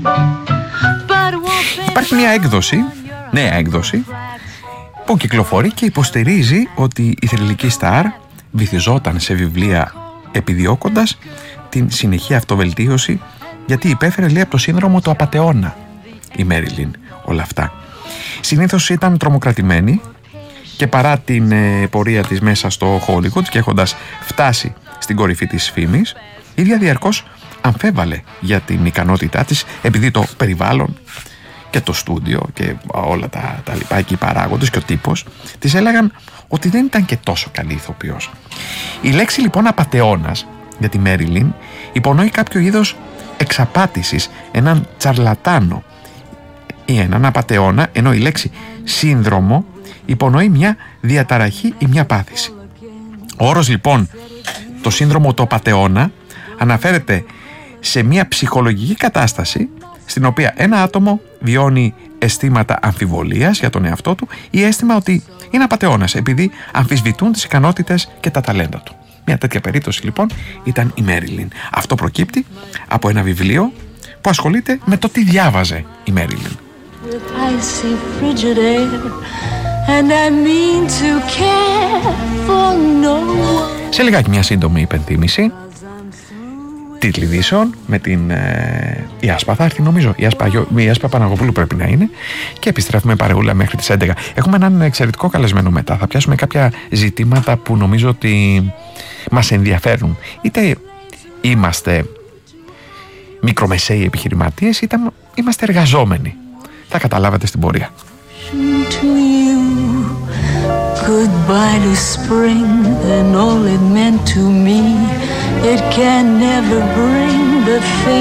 Υπάρχει μια έκδοση, νέα έκδοση, που κυκλοφορεί και υποστηρίζει ότι η θρυλική στάρ βυθιζόταν σε βιβλία επιδιώκοντας την συνεχή αυτοβελτίωση, γιατί υπέφερε, λέει, από το σύνδρομο του απατεώνα η Μέριλιν όλα αυτά. Συνήθως ήταν τρομοκρατημένη και παρά την πορεία της μέσα στο Hollywood και έχοντας φτάσει στην κορυφή της φήμης, η ίδια διαρκώς αμφέβαλε για την ικανότητά της, επειδή το περιβάλλον και το στούντιο και όλα τα λοιπά και οι παράγοντες και ο τύπος της έλεγαν ότι δεν ήταν και τόσο καλή ηθοποιός. Η λέξη λοιπόν απατεώνας για τη Μέριλιν υπονοεί κάποιο είδος εξαπάτησης, έναν τσαρλατάνο ή έναν απατεώνα, ενώ η λέξη σύνδρομο υπονοεί μια διαταραχή ή μια πάθηση. Ο όρος λοιπόν το σύνδρομο του απατεώνα αναφέρεται σε μια ψυχολογική κατάσταση στην οποία ένα άτομο βιώνει αισθήματα αμφιβολίας για τον εαυτό του ή αίσθημα ότι είναι απατεώνας επειδή αμφισβητούν τις ικανότητες και τα ταλέντα του. Μια τέτοια περίπτωση λοιπόν ήταν η Μέριλιν. Αυτό προκύπτει από ένα βιβλίο που ασχολείται με το τι διάβαζε η Μέριλιν. Σε λιγάκι μια σύντομη υπενθύμηση. Τίτλοι ειδήσεων με την Ιάσπα θα έρθει, νομίζω. Η Ιάσπα Παναγοπούλου πρέπει να είναι. Και επιστρέφουμε παρεούλα μέχρι τις 11. Έχουμε έναν εξαιρετικό καλεσμένο μετά. Θα πιάσουμε κάποια ζητήματα που νομίζω ότι μας ενδιαφέρουν. Είτε είμαστε μικρομεσαίοι επιχειρηματίες, είτε είμαστε εργαζόμενοι. Θα καταλάβετε στην πορεία. Goodbye to spring and all it meant to me. It can never bring the thing